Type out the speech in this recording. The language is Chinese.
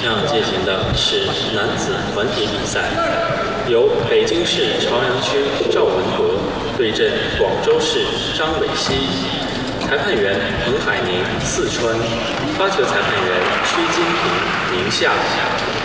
上进行的是男子团体比赛，由北京市朝阳区赵文博对阵广州市张伟熙，裁判员彭海宁，四川，发球裁判员屈金平，宁夏。